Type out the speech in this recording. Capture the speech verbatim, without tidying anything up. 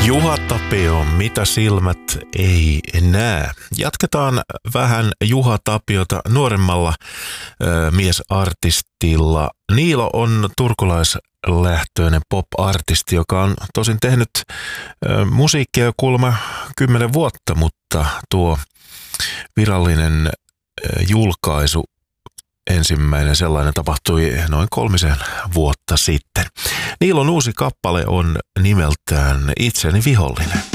Juha Tapio, mitä silmät ei näe. Jatketaan vähän Juha Tapiota nuoremmalla ö, miesartistilla. Niilo on turkulaislähtöinen pop-artisti, joka on tosin tehnyt ö, musiikkia kulma kymmenen vuotta, mutta tuo virallinen ö, julkaisu, ensimmäinen sellainen, tapahtui noin kolmisen vuotta sitten. Niilon uusi kappale on nimeltään Itseni vihollinen.